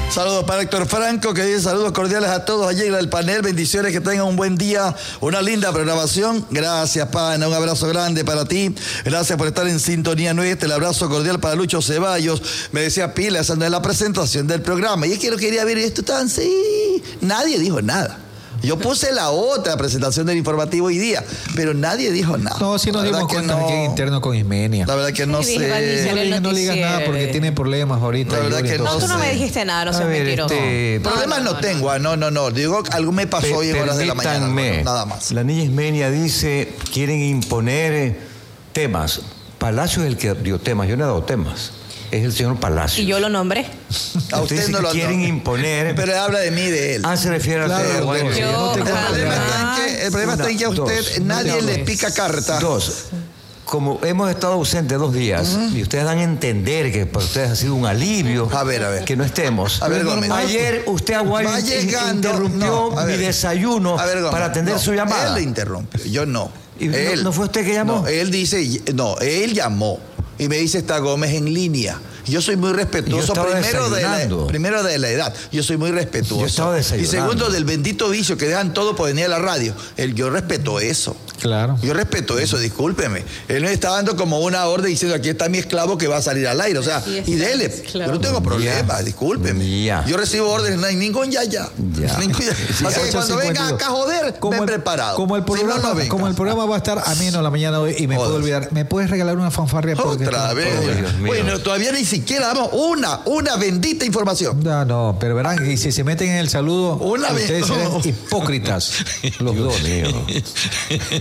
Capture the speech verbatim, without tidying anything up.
Saludos para Héctor Franco, que dice saludos cordiales a todos allí en el panel. Bendiciones, que tengan un buen día, una linda programación. Gracias, pana. Un abrazo grande para ti. Gracias por estar en sintonía nuestra. El abrazo cordial para Lucho Ceballos. Me decía Pila, esa no es la presentación del programa. Y es que no quería ver esto tan sí. Nadie dijo nada. Yo puse la otra presentación del informativo hoy día, pero nadie dijo nada. No, sí nos dimos cuenta no, aquí en interno con Ismenia. La verdad que no Sí, sé. Valdivia, No, le, no le digas nada porque tiene problemas ahorita. La verdad Yuri, que no No, tú entonces- no sé. me dijiste nada, no A seas ver, mentiroso. este, No, Problemas no, no, tengo, ah, no, no, no. Digo, algo me pasó hoy en horas de la mañana. Permítanme. Nada más. La niña Ismenia dice, quieren imponer eh, temas. Palacio es el que dio temas, yo no he dado temas. Es el señor Palacio. Y yo lo nombré. A Usted usted dice no que lo quieren no. imponer. Pero habla de mí, de él. Ah, se refiere a Claro, usted. Bueno, yo- sí. no te El cuento problema nada. está en que, el problema está en que a Una, usted dos, nadie dos. le pica carta. Dos. Como hemos estado ausentes dos días y ustedes dan a entender que para ustedes ha sido un alivio A ver, a ver. que no estemos. A ver, Gómez. Ayer usted Aguayo Va in- llegando- interrumpió no, a ver. mi desayuno A ver, Gómez, para atender no, su llamada. Él le interrumpió, yo no. ¿Y no- Él, no fue usted que llamó? No, él dice, no, él llamó y me dice, está Gómez en línea. Yo soy muy respetuoso, Yo estaba primero de, la, desayunando. primero de la edad. Yo soy muy respetuoso. Yo estaba y desayunando. segundo, del bendito vicio que dejan todo por venir a la radio. Él, yo respeto eso. Claro. Yo respeto eso, discúlpeme. Él me está dando como una orden diciendo, aquí está mi esclavo que va a salir al aire. O sea, Aquí está y mi dele. esclavo. Yo no tengo problema, Ya. discúlpeme. Ya. Yo recibo órdenes, no hay ningún ya, ya. Ya. Ningún ya. O sea, que cuando venga acá a joder, ven el, preparado. Como el, Si no, programa, no venga. como el programa va a estar ameno la mañana hoy y me Jodas. puedo olvidar, ¿me puedes regalar una fanfarria? Porque Otra esto- vez. Oh, Dios mío. Bueno, todavía ni siquiera damos una, una bendita información. No, no, pero verán, y si se meten en el saludo, Una vez- ustedes serán hipócritas, los Dios dos. mío.